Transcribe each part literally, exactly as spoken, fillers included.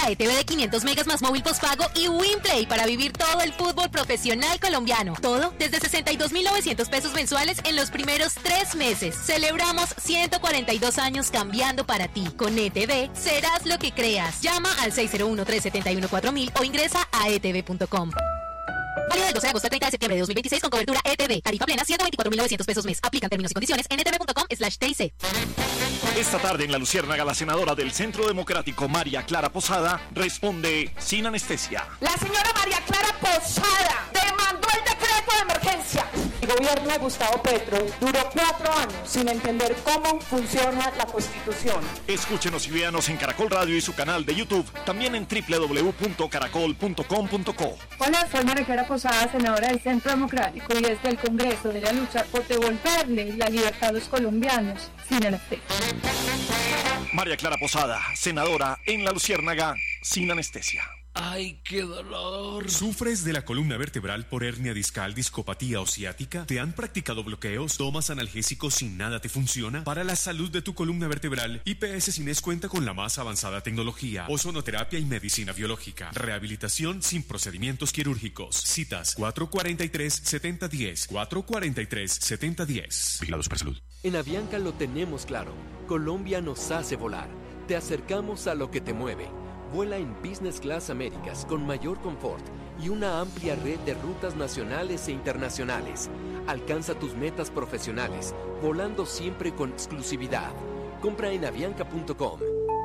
E T V de quinientos megas más móvil postpago y WinPlay para vivir todo el fútbol profesional colombiano. Todo desde sesenta y dos mil novecientos pesos mensuales en los primeros tres meses. Celebramos ciento cuarenta y dos años cambiando para ti. Con E T V serás lo que creas. Llama al seis cero uno, tres siete uno, cuatro mil o ingresa a e t v punto com. Válido del doce de agosto al treinta de septiembre de dos mil veintiséis con cobertura E T V. Tarifa plena ciento veinticuatro mil novecientos pesos mes. Aplican términos y condiciones en e t v punto com slash t i c. Esta tarde en La Luciérnaga, la senadora del Centro Democrático, María Clara Posada, responde sin anestesia. La señora María Clara Posada demandó el decreto de emergencia. El gobierno de Gustavo Petro duró cuatro años sin entender cómo funciona la Constitución. Escúchenos y véanos en Caracol Radio y su canal de YouTube, también en doble u doble u doble u punto caracol punto com punto co. Hola, soy María Clara Posada, senadora del Centro Democrático, y desde el Congreso de la lucha por devolverle la libertad a los colombianos sin anestesia. María Clara Posada, senadora en La Luciérnaga, sin anestesia. ¡Ay, qué dolor! ¿Sufres de la columna vertebral por hernia discal, discopatía o ciática? ¿Te han practicado bloqueos? ¿Tomas analgésicos sin nada te funciona? Para la salud de tu columna vertebral, I P S Cines cuenta con la más avanzada tecnología, ozonoterapia y medicina biológica. Rehabilitación sin procedimientos quirúrgicos. Citas cuatro cuatro tres, siete cero uno cero, cuatro cuatro tres, siete cero uno cero. Vigilados por salud. En Avianca lo tenemos claro. Colombia nos hace volar. Te acercamos a lo que te mueve. Vuela en Business Class Américas con mayor confort y una amplia red de rutas nacionales e internacionales. Alcanza tus metas profesionales, volando siempre con exclusividad. Compra en avianca punto com.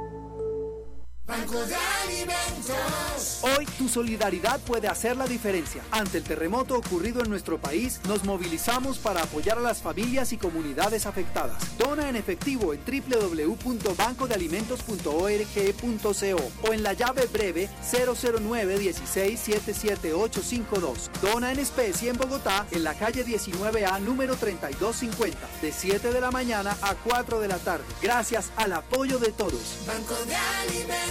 Banco de Alimentos. Hoy tu solidaridad puede hacer la diferencia. Ante el terremoto ocurrido en nuestro país, nos movilizamos para apoyar a las familias y comunidades afectadas. Dona en efectivo en doble u doble u doble u punto banco de alimentos punto org punto co o en la llave breve cero cero nueve, dieciséis, setenta y siete, ochocientos cincuenta y dos. Dona en especie en Bogotá, en la calle diecinueve A, número treinta y dos cincuenta, de siete de la mañana a cuatro de la tarde. Gracias al apoyo de todos. Banco de Alimentos.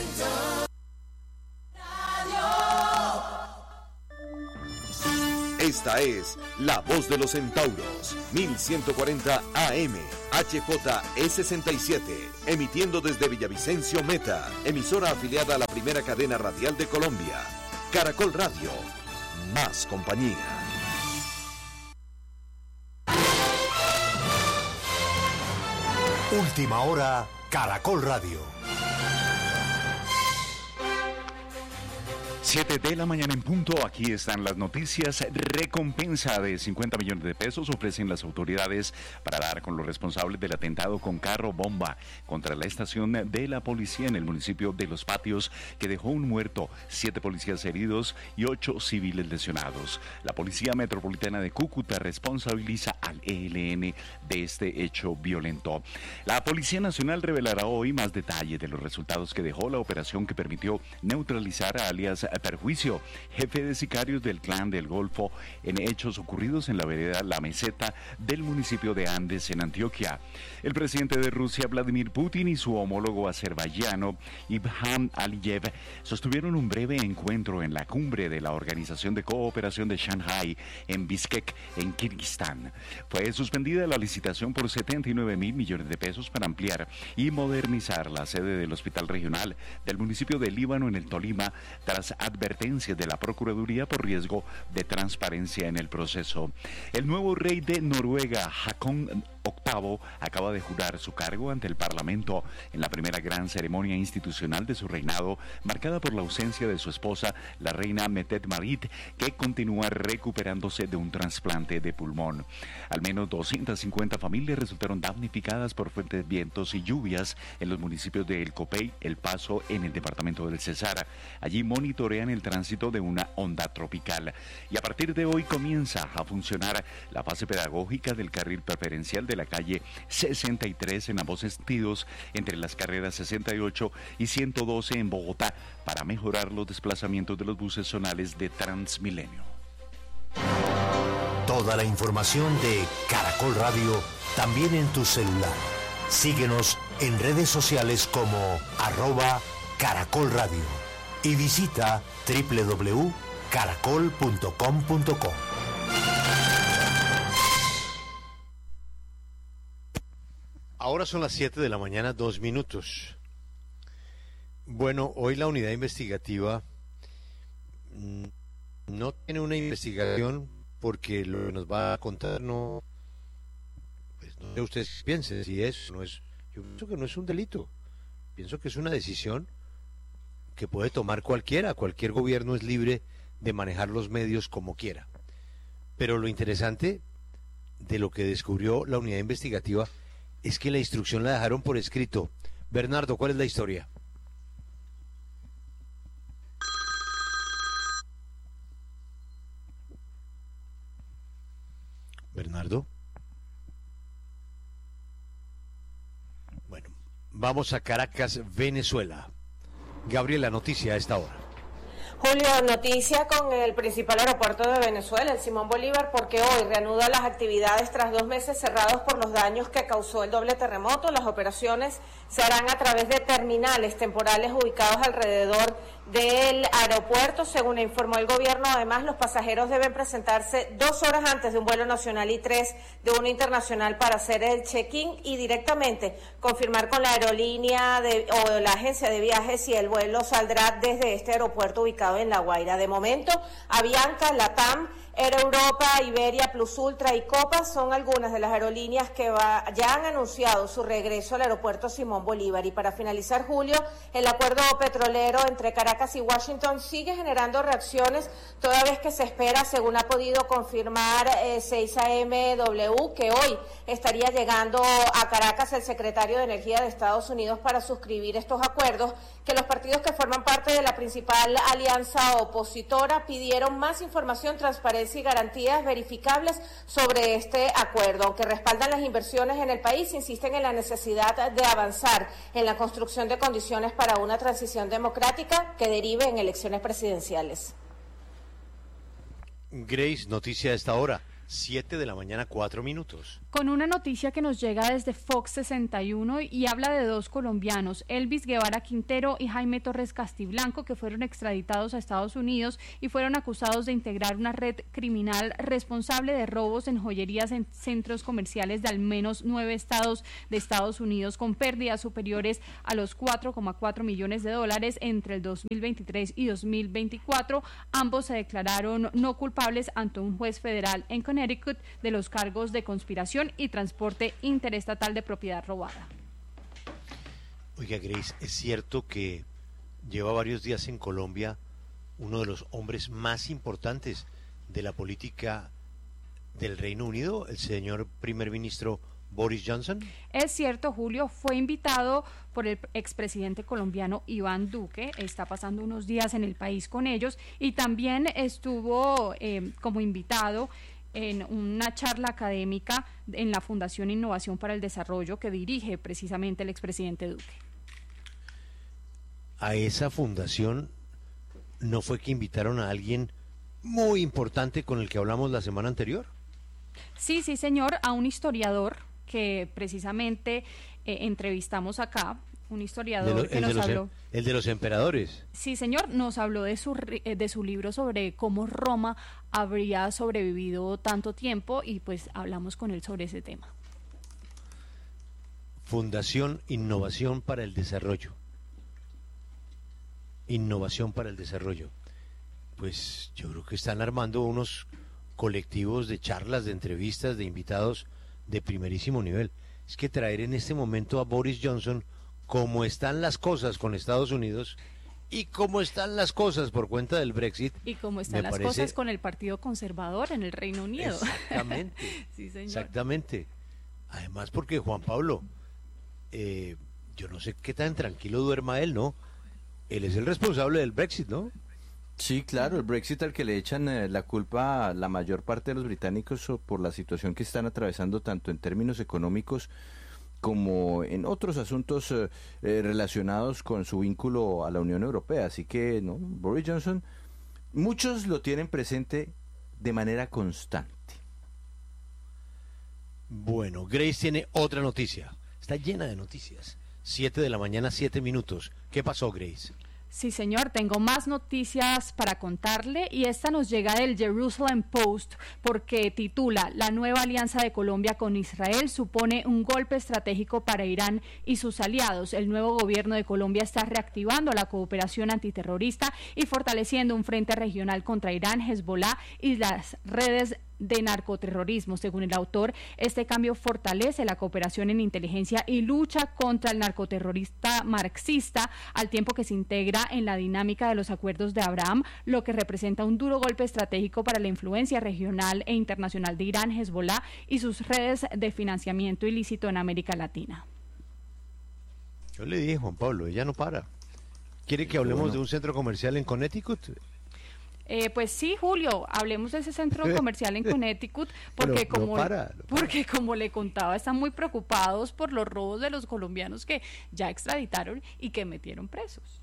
Esta es La Voz de los Centauros, mil ciento cuarenta A M, H J E sesenta y siete, emitiendo desde Villavicencio Meta, emisora afiliada a la primera cadena radial de Colombia. Caracol Radio, más compañía. Última hora, Caracol Radio. siete de la mañana en punto, aquí están las noticias. Recompensa de cincuenta millones de pesos ofrecen las autoridades para dar con los responsables del atentado con carro bomba contra la estación de la policía en el municipio de Los Patios, que dejó un muerto, siete policías heridos y ocho civiles lesionados. La Policía Metropolitana de Cúcuta responsabiliza al E L N de este hecho violento. La Policía Nacional revelará hoy más detalles de los resultados que dejó la operación que permitió neutralizar a alias Perjuicio, jefe de sicarios del Clan del Golfo, en hechos ocurridos en la vereda La Meseta del municipio de Andes, en Antioquia. El presidente de Rusia, Vladimir Putin, y su homólogo azerbaiyano, Ilham Aliyev, sostuvieron un breve encuentro en la cumbre de la Organización de Cooperación de Shanghái en Bishkek, en Kirguistán. Fue suspendida la licitación por setenta y nueve mil millones de pesos para ampliar y modernizar la sede del Hospital Regional del municipio de Líbano, en el Tolima, tras advertencias de la Procuraduría por riesgo de transparencia en el proceso. El nuevo rey de Noruega, Haakon octavo, acaba de jurar su cargo ante el Parlamento en la primera gran ceremonia institucional de su reinado, marcada por la ausencia de su esposa, la reina Mette-Marit, que continúa recuperándose de un trasplante de pulmón. Al menos doscientas cincuenta familias resultaron damnificadas por fuertes vientos y lluvias en los municipios de El Copey, El Paso, en el departamento del Cesar. Allí monitorean el tránsito de una onda tropical. Y a partir de hoy comienza a funcionar la fase pedagógica del carril preferencial de la calle sesenta y tres en ambos sentidos, entre las carreras sesenta y ocho y ciento doce en Bogotá, para mejorar los desplazamientos de los buses zonales de Transmilenio. Toda la información de Caracol Radio también en tu celular. Síguenos en redes sociales como arroba Caracol Radio y visita doble u doble u doble u punto caracol punto com punto co. Ahora son las siete de la mañana, dos minutos. Bueno, hoy la unidad investigativa no tiene una investigación porque lo que nos va a contar no, pues no sé ustedes piensen si es, no es, yo pienso que no es un delito, pienso que es una decisión que puede tomar cualquiera, cualquier gobierno es libre de manejar los medios como quiera, pero lo interesante de lo que descubrió la unidad investigativa es que la instrucción la dejaron por escrito. Bernardo, ¿cuál es la historia? Bernardo. Bueno, vamos a Caracas, Venezuela. Gabriela, noticia a esta hora. Julio, noticia con el principal aeropuerto de Venezuela, el Simón Bolívar, porque hoy reanuda las actividades tras dos meses cerrados por los daños que causó el doble terremoto. Las operaciones se harán a través de terminales temporales ubicados alrededor del aeropuerto. Según informó el gobierno, además, los pasajeros deben presentarse dos horas antes de un vuelo nacional y tres de uno internacional para hacer el check-in y directamente confirmar con la aerolínea de, o la agencia de viajes si el vuelo saldrá desde este aeropuerto ubicado en La Guaira. De momento, Avianca, LATAM, Air Europa, Iberia, Plus Ultra y Copa son algunas de las aerolíneas que va, ya han anunciado su regreso al aeropuerto Simón Bolívar. Y para finalizar, Julio, el acuerdo petrolero entre Caracas y Washington sigue generando reacciones, toda vez que se espera, según ha podido confirmar eh, seis A M W, que hoy estaría llegando a Caracas el secretario de Energía de Estados Unidos para suscribir estos acuerdos, que los partidos que forman parte de la principal alianza opositora pidieron más información, transparencia y garantías verificables sobre este acuerdo. Aunque respaldan las inversiones en el país, insisten en la necesidad de avanzar en la construcción de condiciones para una transición democrática que derive en elecciones presidenciales. Grace, noticia a esta hora. siete de la mañana, cuatro minutos. Con una noticia que nos llega desde Fox sesenta y uno y habla de dos colombianos, Elvis Guevara Quintero y Jaime Torres Castiblanco, que fueron extraditados a Estados Unidos y fueron acusados de integrar una red criminal responsable de robos en joyerías en centros comerciales de al menos nueve estados de Estados Unidos, con pérdidas superiores a los cuatro coma cuatro millones de dólares entre el dos mil veintitrés y dos mil veinticuatro. Ambos se declararon no culpables ante un juez federal en Connecticut de los cargos de conspiración y transporte interestatal de propiedad robada. Oiga, Grace, ¿es cierto que lleva varios días en Colombia uno de los hombres más importantes de la política del Reino Unido, el señor primer ministro Boris Johnson? Es cierto, Julio, fue invitado por el expresidente colombiano Iván Duque, está pasando unos días en el país con ellos, y también estuvo eh, como invitado en una charla académica en la Fundación Innovación para el Desarrollo que dirige precisamente el expresidente Duque. A esa fundación no fue que invitaron a alguien muy importante con el que hablamos la semana anterior. Sí, sí, señor, a un historiador que precisamente eh, entrevistamos acá. Un historiador de lo, que nos los, habló. El de los emperadores. Sí, señor, nos habló de su, de su libro sobre cómo Roma habría sobrevivido tanto tiempo y pues hablamos con él sobre ese tema. Fundación Innovación para el Desarrollo. Innovación para el Desarrollo. Pues yo creo que están armando unos colectivos de charlas, de entrevistas, de invitados de primerísimo nivel. Es que traer en este momento a Boris Johnson, cómo están las cosas con Estados Unidos y cómo están las cosas por cuenta del Brexit. Y cómo están las parece... cosas con el Partido Conservador en el Reino Unido. Exactamente. Sí, señor. Exactamente. Además porque Juan Pablo, eh, yo no sé qué tan tranquilo duerma él, ¿no? Él es el responsable del Brexit, ¿no? Sí, claro, el Brexit al que le echan eh, la culpa a la mayor parte de los británicos por la situación que están atravesando tanto en términos económicos como en otros asuntos eh, eh, relacionados con su vínculo a la Unión Europea. Así que, no, Boris Johnson, muchos lo tienen presente de manera constante. Bueno, Grace tiene otra noticia. Está llena de noticias. Siete de la mañana, siete minutos. ¿Qué pasó, Grace? Sí, señor, tengo más noticias para contarle y esta nos llega del Jerusalem Post porque titula La nueva alianza de Colombia con Israel supone un golpe estratégico para Irán y sus aliados. El nuevo gobierno de Colombia está reactivando la cooperación antiterrorista y fortaleciendo un frente regional contra Irán, Hezbollah y las redes de narcoterrorismo. Según el autor, este cambio fortalece la cooperación en inteligencia y lucha contra el narcoterrorista marxista, al tiempo que se integra en la dinámica de los acuerdos de Abraham, lo que representa un duro golpe estratégico para la influencia regional e internacional de Irán, Hezbollah y sus redes de financiamiento ilícito en América Latina. Yo le dije, Juan Pablo, ella no para. ¿Quiere que hablemos bueno. de un centro comercial en Connecticut? Eh, pues sí, Julio, hablemos de ese centro comercial en Connecticut, porque Pero como no para, no para. porque como le contaba, están muy preocupados por los robos de los colombianos que ya extraditaron y que metieron presos.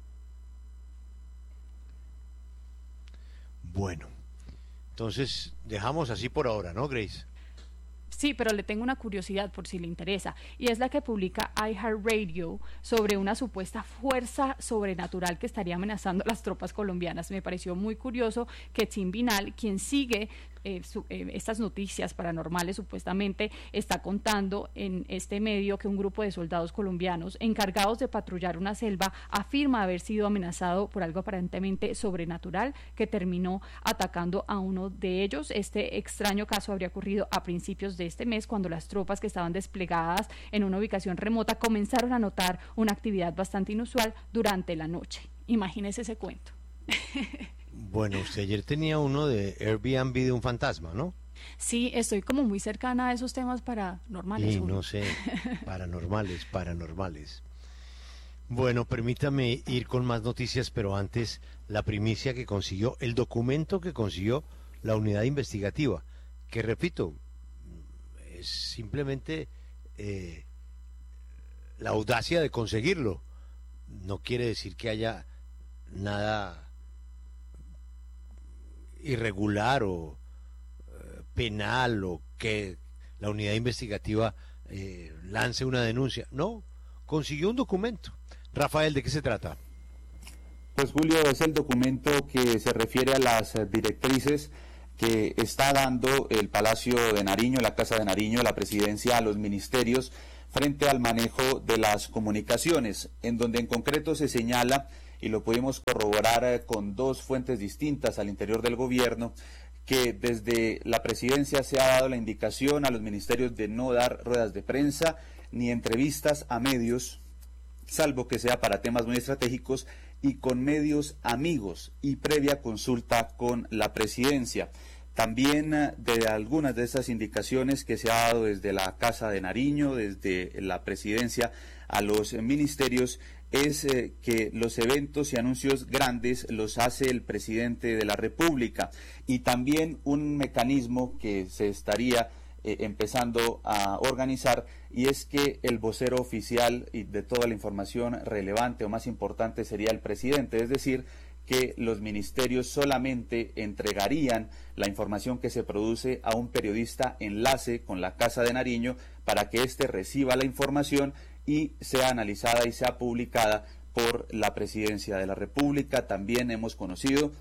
Bueno, entonces dejamos así por ahora, ¿no, Grace? Sí, pero le tengo una curiosidad por si le interesa, y es la que publica iHeartRadio sobre una supuesta fuerza sobrenatural que estaría amenazando a las tropas colombianas. Me pareció muy curioso que Tim Binal, quien sigue eh, su, eh, estas noticias paranormales, supuestamente está contando en este medio que un grupo de soldados colombianos encargados de patrullar una selva afirma haber sido amenazado por algo aparentemente sobrenatural que terminó atacando a uno de ellos. Este extraño caso habría ocurrido a principios de este mes, cuando las tropas que estaban desplegadas en una ubicación remota comenzaron a notar una actividad bastante inusual durante la noche. Imagínese ese cuento. Bueno, usted ayer tenía uno de Airbnb de un fantasma, ¿no? Sí, estoy como muy cercana a esos temas paranormales. Sí, no sé, paranormales, paranormales. Bueno, permítame ir con más noticias, pero antes la primicia que consiguió, el documento que consiguió la unidad investigativa, que repito, es simplemente eh, la audacia de conseguirlo. No quiere decir que haya nada irregular o eh, penal o que la unidad investigativa eh, lance una denuncia. No, consiguió un documento. Rafael, ¿de qué se trata? Pues Julio, es el documento que se refiere a las directrices que está dando el Palacio de Nariño, la Casa de Nariño, la presidencia a los ministerios frente al manejo de las comunicaciones, en donde en concreto se señala, y lo pudimos corroborar con dos fuentes distintas al interior del gobierno, que desde la presidencia se ha dado la indicación a los ministerios de no dar ruedas de prensa ni entrevistas a medios, salvo que sea para temas muy estratégicos y con medios amigos y previa consulta con la presidencia. También de algunas de esas indicaciones que se ha dado desde la Casa de Nariño, desde la presidencia a los ministerios, es eh, que los eventos y anuncios grandes los hace el presidente de la República, y también un mecanismo que se estaría eh, empezando a organizar, y es que el vocero oficial y de toda la información relevante o más importante sería el presidente, es decir, que los ministerios solamente entregarían la información que se produce a un periodista enlace con la Casa de Nariño para que éste reciba la información y sea analizada y sea publicada por la presidencia de la República. También hemos conocido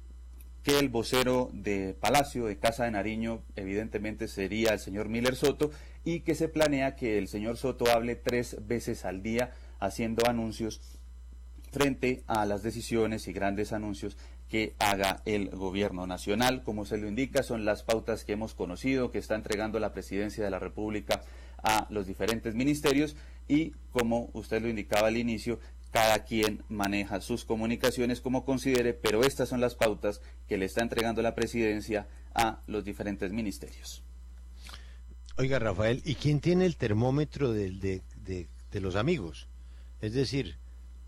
que el vocero de Palacio, de Casa de Nariño, evidentemente sería el señor Miller Soto, y que se planea que el señor Soto hable tres veces al día haciendo anuncios frente a las decisiones y grandes anuncios que haga el gobierno nacional. Como se lo indica, son las pautas que hemos conocido, que está entregando la presidencia de la República a los diferentes ministerios, y como usted lo indicaba al inicio, cada quien maneja sus comunicaciones como considere, pero estas son las pautas que le está entregando la presidencia a los diferentes ministerios. Oiga, Rafael, ¿y quién tiene el termómetro de, de, de, de los amigos? Es decir,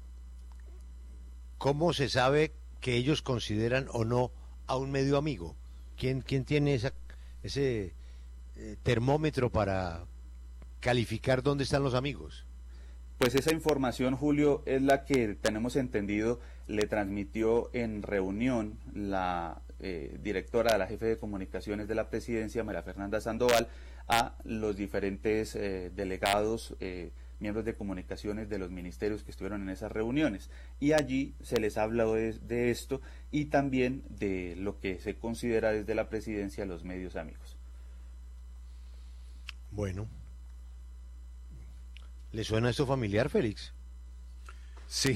¿cómo se sabe que ellos consideran o no a un medio amigo? ¿Quién, quién tiene esa, ese eh, termómetro para calificar dónde están los amigos? Pues esa información, Julio, es la que tenemos entendido le transmitió en reunión la eh, directora de la jefe de comunicaciones de la presidencia, María Fernanda Sandoval, a los diferentes eh, delegados, eh, miembros de comunicaciones de los ministerios que estuvieron en esas reuniones. Y allí se les habla de, de esto y también de lo que se considera desde la presidencia los medios amigos. Bueno. ¿Le suena esto familiar, Félix? Sí.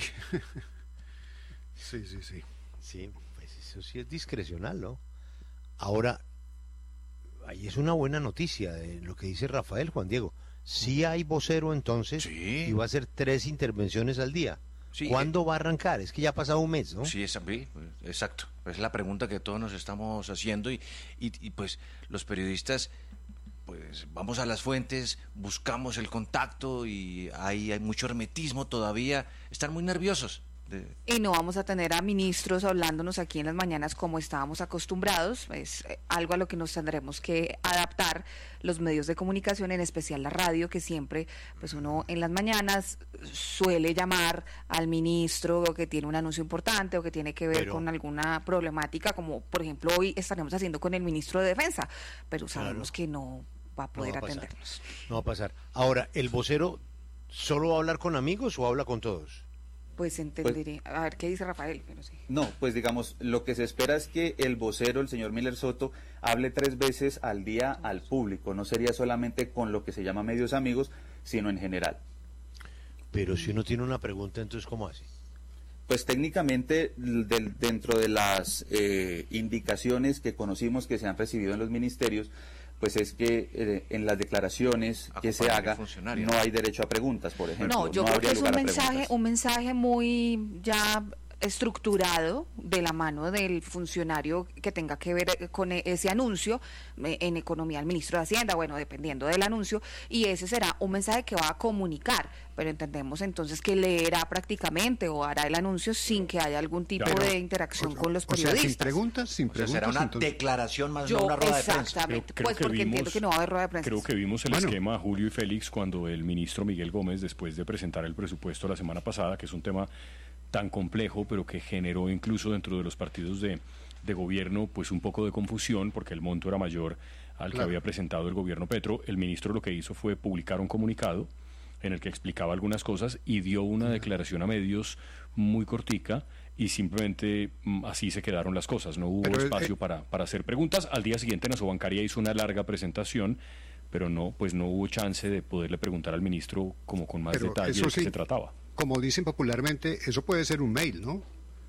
sí, sí, sí. Sí, pues eso sí es discrecional, ¿no? Ahora, ahí es una buena noticia de lo que dice Rafael, Juan Diego. Sí hay vocero entonces, sí. Y va a hacer tres intervenciones al día. Sí, ¿Cuándo eh, va a arrancar? Es que ya ha pasado un mes, ¿no? Sí, es, exacto. Es la pregunta que todos nos estamos haciendo y, y, y pues los periodistas, pues vamos a las fuentes, buscamos el contacto y ahí hay mucho hermetismo todavía. Están muy nerviosos. De... Y no vamos a tener a ministros hablándonos aquí en las mañanas como estábamos acostumbrados, es algo a lo que nos tendremos que adaptar los medios de comunicación, en especial la radio, que siempre pues uno en las mañanas suele llamar al ministro que tiene un anuncio importante o que tiene que ver pero, con alguna problemática, como por ejemplo hoy estaremos haciendo con el ministro de Defensa, pero sabemos claro. que no va a poder no va a atendernos. No va a pasar. Ahora, ¿el vocero solo va a hablar con amigos o habla con todos? Pues entenderé. Pues, a ver, ¿qué dice Rafael? Pero sí. No, pues digamos, lo que se espera es que el vocero, el señor Miller Soto, hable tres veces al día al público. No sería solamente con lo que se llama medios amigos, sino en general. Pero si uno tiene una pregunta, entonces, ¿cómo hace? Pues técnicamente, del, dentro de las eh, indicaciones que conocimos que se han recibido en los ministerios, pues es que eh, en las declaraciones que se haga no hay derecho a preguntas, por ejemplo. No, yo no creo que es un mensaje, un mensaje muy ya estructurado de la mano del funcionario que tenga que ver con ese anuncio en economía, el ministro de Hacienda, bueno, dependiendo del anuncio, y ese será un mensaje que va a comunicar, pero entendemos entonces que leerá prácticamente o hará el anuncio sin que haya algún tipo claro. de interacción o, con los periodistas. O sea, sin preguntas, sin preguntas. O sea, será una entonces... declaración más Yo, no una rueda de prensa. Exactamente, creo, creo pues porque vimos, entiendo que no va a haber rueda de prensa. Creo que vimos el bueno. esquema Julio y Félix cuando el ministro Miguel Gómez, después de presentar el presupuesto la semana pasada, que es un tema tan complejo, pero que generó incluso dentro de los partidos de, de gobierno pues un poco de confusión, porque el monto era mayor al claro. que había presentado el gobierno Petro. El ministro lo que hizo fue publicar un comunicado en el que explicaba algunas cosas y dio una declaración a medios muy cortica y simplemente así se quedaron las cosas. No hubo pero, espacio eh, para, para hacer preguntas. Al día siguiente Nasobancaria hizo una larga presentación, pero no, pues no hubo chance de poderle preguntar al ministro como con más detalle de qué se trataba. Como dicen popularmente, eso puede ser un mail, ¿no?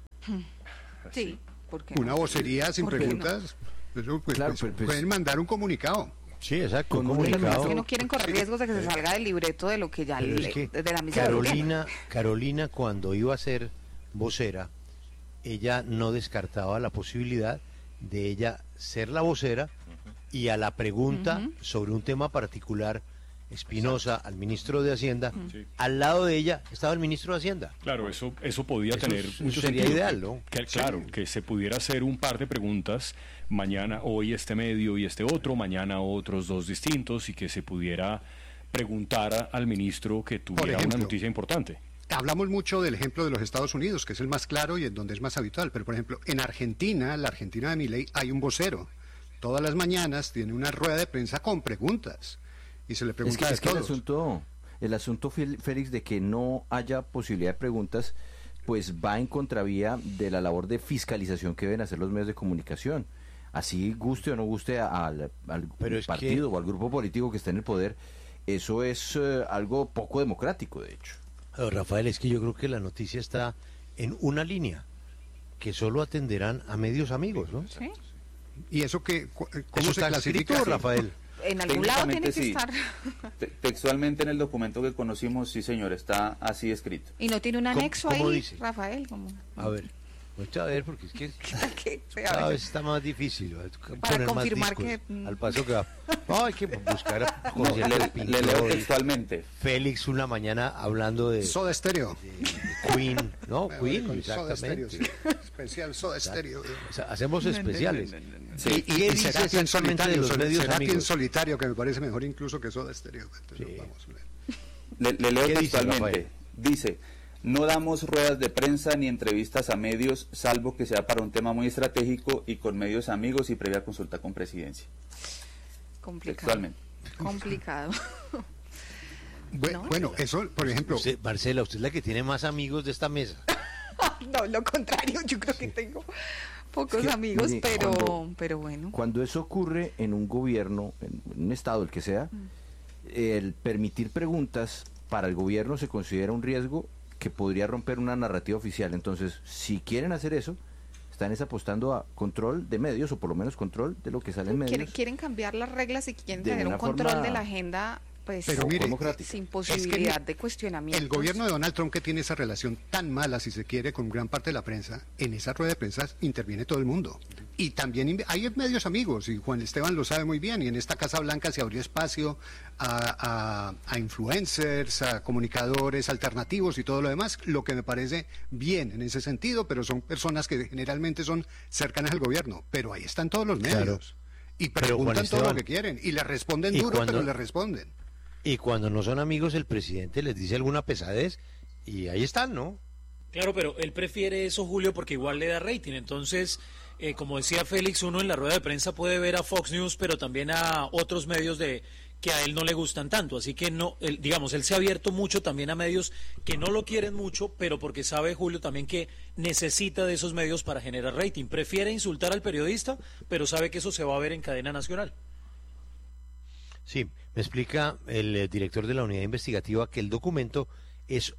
Sí, ¿por qué Una no? vocería sin preguntas. No? Eso, pues, claro, pues, pues, pueden mandar un comunicado. Sí, exacto. Un comunicado. Es que no quieren correr riesgos de que se salga del libreto de lo que ya le, es que de la misma Carolina, Carolina, cuando iba a ser vocera, ella no descartaba la posibilidad de ella ser la vocera y a la pregunta uh-huh. sobre un tema particular Espinosa, al ministro de Hacienda, sí. al lado de ella estaba el ministro de Hacienda. Claro, eso eso podía eso tener es, mucho sería sentido. ideal, ¿no? Que, claro, sí. que se pudiera hacer un par de preguntas, mañana, hoy este medio y este otro, mañana otros dos distintos, y que se pudiera preguntar al ministro que tuviera ejemplo, una noticia importante. Hablamos mucho del ejemplo de los Estados Unidos, que es el más claro y en donde es más habitual, pero por ejemplo, en Argentina, la Argentina de Milei, hay un vocero. Todas las mañanas tiene una rueda de prensa con preguntas. Y se le pregunta es que, a es que el asunto, el asunto, Félix, de que no haya posibilidad de preguntas, pues va en contravía de la labor de fiscalización que deben hacer los medios de comunicación. Así guste o no guste al, al partido que... o al grupo político que está en el poder, eso es uh, algo poco democrático, de hecho. Pero, Rafael, es que yo creo que la noticia está en una línea, que solo atenderán a medios amigos, ¿no? Sí. ¿Y eso qué? ¿Cómo ¿Eso se está clasifica, escrito, Rafael? En algún lado tiene que sí. estar. Textualmente en el documento que conocimos, sí señor, está así escrito. ¿Y no tiene un anexo ¿Cómo, cómo ahí, dice? Rafael? ¿Cómo? A ver, mucho a ver, porque es que ¿Qué? cada vez está más difícil. Para confirmar que... Al paso que va. No, hay que buscar... No, le, le leo textualmente. Félix una mañana hablando de... Soda Stereo. De, de Queen, ¿no? Queen, exactamente. Soda Stereo, sí. Especial Soda Stereo. O sea, hacemos especiales. No, no, no, no, no. Sí. ¿Y, y, y dice exactamente de los medios amigos? En solitario, que me parece mejor incluso que Soda Stereo. Entonces, sí. vamos a le, le leo textualmente. Dice, dice, no damos ruedas de prensa ni entrevistas a medios, salvo que sea para un tema muy estratégico y con medios amigos y previa consulta con presidencia. Complicado. Complicado. Bueno, ¿no? bueno, eso, por ejemplo... Usted, Marcela, usted es la que tiene más amigos de esta mesa. No, lo contrario, yo creo que tengo pocos Es que, amigos, mire, pero, cuando- pero bueno. Cuando eso ocurre en un gobierno, en un estado, el que sea, el permitir preguntas para el gobierno se considera un riesgo que podría romper una narrativa oficial. Entonces, si quieren hacer eso, están es apostando a control de medios, o por lo menos control de lo que sale en medios. Quieren, quieren cambiar las reglas y quieren De tener un una control forma- de la agenda, pues, Pero mire, sin es posibilidad que de cuestionamiento. el gobierno de Donald Trump, que tiene esa relación tan mala, si se quiere, con gran parte de la prensa, en esa rueda de prensa interviene todo el mundo. Y también inv- hay medios amigos, y Juan Esteban lo sabe muy bien, y en esta Casa Blanca se abrió espacio a, a- a influencers, a comunicadores alternativos y todo lo demás, lo que me parece bien en ese sentido, pero son personas que generalmente son cercanas al gobierno. Pero ahí están todos los medios. Claro. Y Pero, Juan preguntan todo lo Esteban, que quieren, y le responden ¿y duro, cuando- pero le responden. Y cuando no son amigos, el presidente les dice alguna pesadez y ahí están, ¿no? Claro, pero él prefiere eso, Julio, porque igual le da rating. Entonces, eh, como decía Félix, uno en la rueda de prensa puede ver a Fox News, pero también a otros medios de que a él no le gustan tanto. Así que, no, él, digamos, él se ha abierto mucho también a medios que no lo quieren mucho, pero porque sabe, Julio, también que necesita de esos medios para generar rating. Prefiere insultar al periodista, pero sabe que eso se va a ver en cadena nacional. Sí, me explica el eh, director de la unidad investigativa que el documento es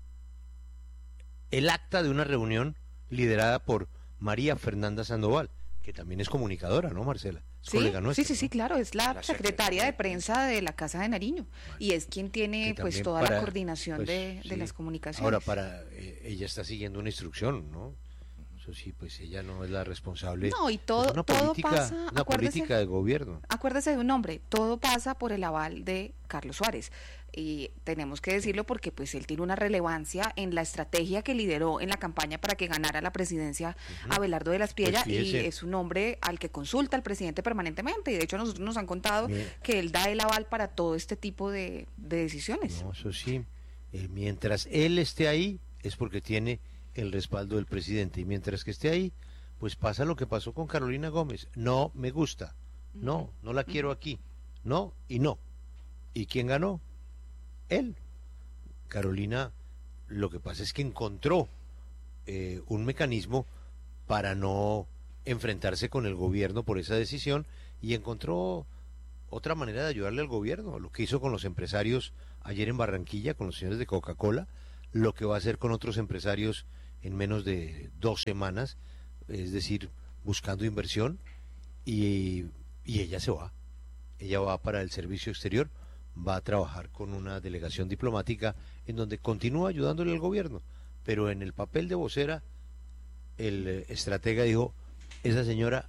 el acta de una reunión liderada por María Fernanda Sandoval, que también es comunicadora, ¿no, Marcela? Es Sí, colega nuestra, sí, sí, ¿no? sí, claro, es la, La secretaria de prensa de la Casa de Nariño y es quien tiene Que pues también toda para- la coordinación pues, de, de sí. las comunicaciones. Ahora, para eh, ella está siguiendo una instrucción, ¿no? Eso sí, pues ella no es la responsable. No, y todo- Es una todo política, pasa, una acuérdese- política de gobierno. Acuérdese de un nombre, todo pasa por el aval de Carlos Suárez. Y tenemos que decirlo porque pues él tiene una relevancia en la estrategia que lideró en la campaña para que ganara la presidencia Abelardo de las Piedras, Pues y fíjese. es un hombre al que consulta el presidente permanentemente y de hecho a nosotros nos han contado Mire. que él da el aval para todo este tipo de, de decisiones. No, eso sí. Eh, mientras él esté ahí es porque tiene el respaldo del presidente y mientras que esté ahí, pues pasa lo que pasó con Carolina Gómez. No me gusta. No, no la quiero aquí. No y no. ¿Y quién ganó? Él. Carolina, lo que pasa es que encontró eh, un mecanismo para no enfrentarse con el gobierno por esa decisión y encontró otra manera de ayudarle al gobierno, lo que hizo con los empresarios ayer en Barranquilla, con los señores de Coca-Cola, lo que va a hacer con otros empresarios en menos de dos semanas, es decir, buscando inversión, y, y ella se va, ella va para el servicio exterior, va a trabajar con una delegación diplomática en donde continúa ayudándole al gobierno, pero en el papel de vocera, el eh, estratega dijo, esa señora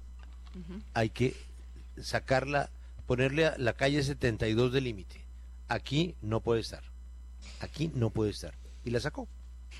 hay que sacarla, ponerle a la calle setenta y dos de límite. Aquí no puede estar. Aquí no puede estar. Y la sacó.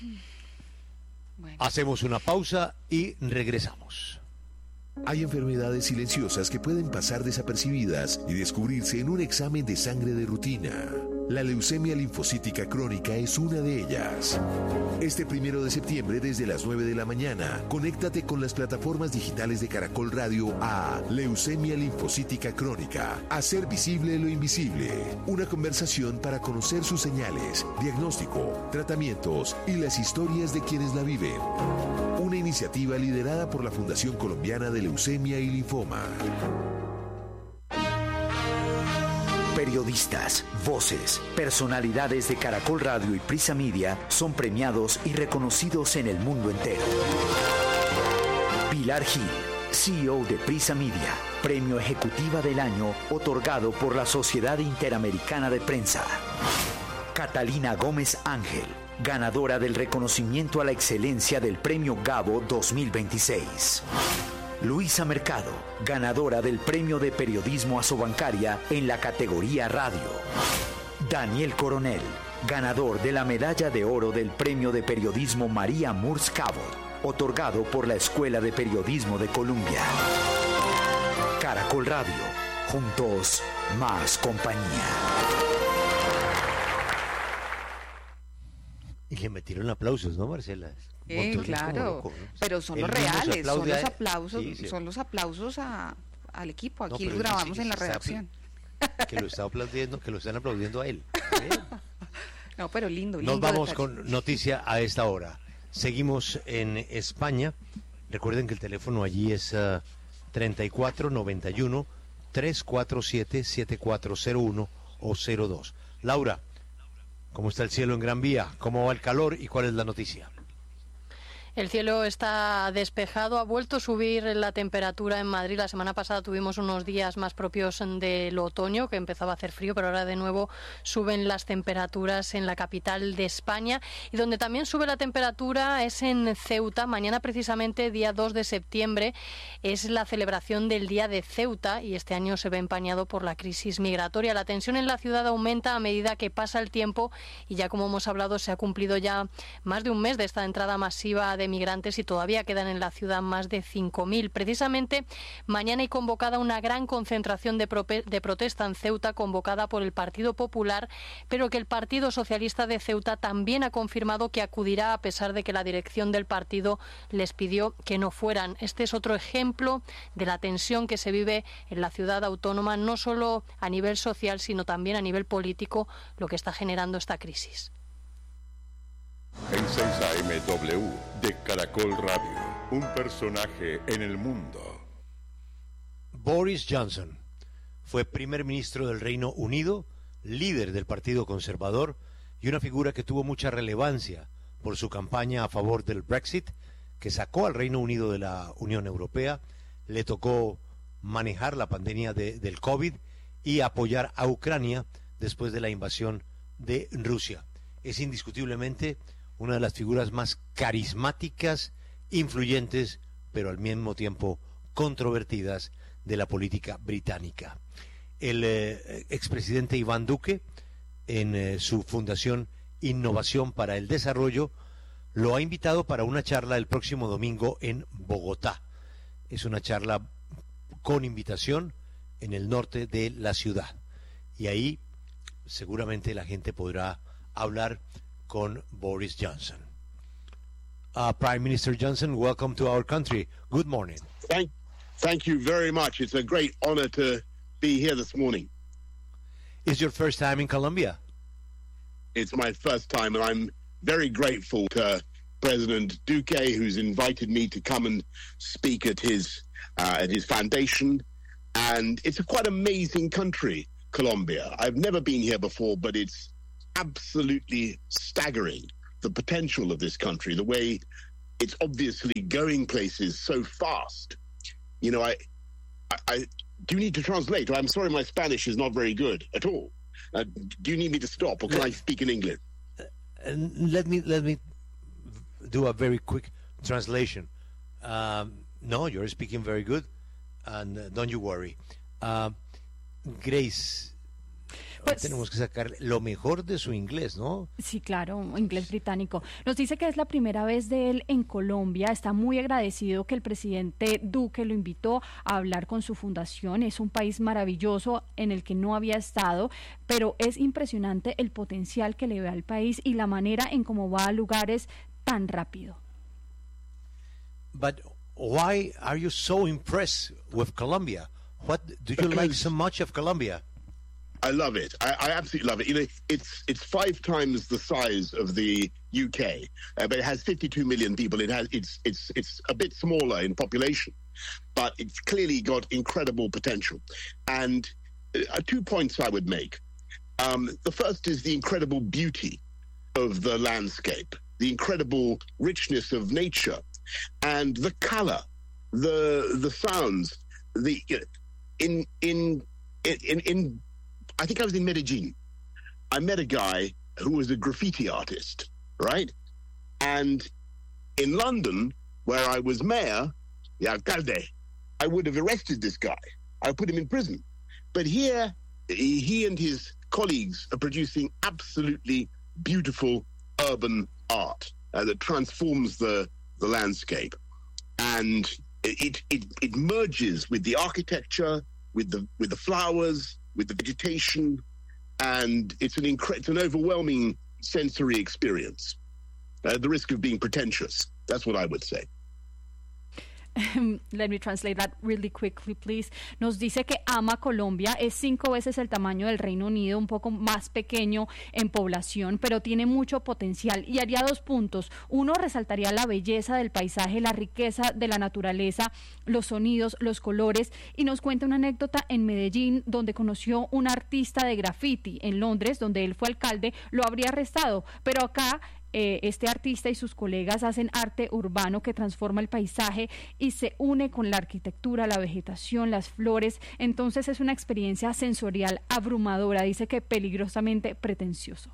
Bueno. Hacemos una pausa y regresamos. Hay enfermedades silenciosas que pueden pasar desapercibidas y descubrirse en un examen de sangre de rutina. La leucemia linfocítica crónica es una de ellas. Este primero de septiembre desde las nueve de la mañana, conéctate con las plataformas digitales de Caracol Radio a Leucemia linfocítica crónica. Hacer visible lo invisible. Una conversación para conocer sus señales, diagnóstico, tratamientos y las historias de quienes la viven. Una iniciativa liderada por la Fundación Colombiana de Leucemia y Linfoma. Periodistas, voces, personalidades de Caracol Radio y Prisa Media son premiados y reconocidos en el mundo entero. Pilar Gil, C E O de Prisa Media, Premio Ejecutiva del Año otorgado por la Sociedad Interamericana de Prensa. Catalina Gómez Ángel, ganadora del reconocimiento a la excelencia del Premio Gabo dos mil veintiséis. Luisa Mercado, ganadora del Premio de Periodismo Asobancaria en la categoría Radio. Daniel Coronel, ganador de la Medalla de Oro del Premio de Periodismo María Murs Cabot, otorgado por la Escuela de Periodismo de Columbia. Caracol Radio, juntos, más compañía. Y le metieron aplausos, ¿no, Marcela? Eh, Montones claro, como loco, ¿no? pero son Él los mismo se reales, son aplaude los a- aplausos, sí, sí. son los aplausos a, al equipo. No, Aquí pero los él dice grabamos que en la se está apl- redacción. que lo está aplaudiendo, que lo están aplaudiendo a él. No, pero lindo, lindo. Nos vamos detalle. con noticia a esta hora. Seguimos en España. Recuerden que el teléfono allí es uh, treinta y cuatro noventa y uno, trescientos cuarenta y siete, setenta y cuatro cero uno o cero dos. Laura, ¿cómo está el cielo en Gran Vía? ¿Cómo va el calor y cuál es la noticia? El cielo está despejado, ha vuelto a subir la temperatura en Madrid. La semana pasada tuvimos unos días más propios del otoño, que empezaba a hacer frío, pero ahora de nuevo suben las temperaturas en la capital de España. Y donde también sube la temperatura es en Ceuta. Mañana, precisamente, día dos de septiembre, es la celebración del Día de Ceuta y este año se ve empañado por la crisis migratoria. La tensión en la ciudad aumenta a medida que pasa el tiempo y ya, como hemos hablado, se ha cumplido ya más de un mes de esta entrada masiva de migrantes y todavía quedan en la ciudad más de cinco mil. Precisamente mañana hay convocada una gran concentración de, pro de protesta en Ceuta, convocada por el Partido Popular, pero que el Partido Socialista de Ceuta también ha confirmado que acudirá, a pesar de que la dirección del partido les pidió que no fueran. Este es otro ejemplo de la tensión que se vive en la ciudad autónoma, no solo a nivel social, sino también a nivel político, lo que está generando esta crisis. En seis A M W de Caracol Radio, un personaje en el mundo. Boris Johnson fue primer ministro del Reino Unido, líder del Partido Conservador y una figura que tuvo mucha relevancia por su campaña a favor del Brexit, que sacó al Reino Unido de la Unión Europea. Le tocó manejar la pandemia de, del COVID y apoyar a Ucrania después de la invasión de Rusia. Es indiscutiblemente una de las figuras más carismáticas, influyentes, pero al mismo tiempo controvertidas de la política británica. El eh, expresidente Iván Duque, en eh, su fundación Innovación para el Desarrollo, lo ha invitado para una charla el próximo domingo en Bogotá. Es una charla con invitación en el norte de la ciudad. Y ahí seguramente la gente podrá hablar con Boris Johnson. Uh, Prime Minister Johnson, welcome to our country. Good morning. Thank, thank you very much. It's a great honor to be here this morning. Is your first time in Colombia? It's my first time, and I'm very grateful to President Duque, who's invited me to come and speak at his uh, at his foundation. And it's a quite amazing country, Colombia. I've never been here before, but it's absolutely staggering, the potential of this country, the way it's obviously going places so fast. You know, I, I, I do you need to translate? I'm sorry, my Spanish is not very good at all. Uh, do you need me to stop, or can let, I speak in English? Uh, let me let me do a very quick translation. Um, no, you're speaking very good, and uh, don't you worry. Uh, Grace, pues, tenemos que sacar lo mejor de su inglés, ¿no? Sí, claro, inglés británico. Nos dice que es la primera vez de él en Colombia. Está muy agradecido que el presidente Duque lo invitó a hablar con su fundación. Es un país maravilloso en el que no había estado, pero es impresionante el potencial que le ve al país y la manera en cómo va a lugares tan rápido. But why are you so impressed with Colombia? What do you because like so much of Colombia? I love it. I, I absolutely love it. You know, it's it's five times the size of the U K, uh, but it has fifty-two million people. It has it's it's it's a bit smaller in population, but it's clearly got incredible potential. And uh, two points I would make. Um, the first is the incredible beauty of the landscape, the incredible richness of nature, and the color, the the sounds. The in in in in. I think I was in Medellin. I met a guy who was a graffiti artist, right? And in London, where I was mayor, the alcalde, I would have arrested this guy. I put him in prison. But here, he and his colleagues are producing absolutely beautiful urban art uh, that transforms the, the landscape. And it, it, it merges with the architecture, with the, with the flowers, with the vegetation, and it's an incre- it's an overwhelming sensory experience. At the risk of being pretentious, that's what I would say. let me translate that really quickly, please. Nos dice que ama Colombia, es cinco veces el tamaño del Reino Unido, un poco más pequeño en población, pero tiene mucho potencial y haría dos puntos. Uno, resaltaría la belleza del paisaje, la riqueza de la naturaleza, los sonidos, los colores, y nos cuenta una anécdota en Medellín, donde conoció un artista de graffiti. En Londres, donde él fue alcalde, lo habría arrestado, pero acá Eh, este artista y sus colegas hacen arte urbano que transforma el paisaje y se une con la arquitectura, la vegetación, las flores. Entonces es una experiencia sensorial abrumadora, dice que peligrosamente pretencioso.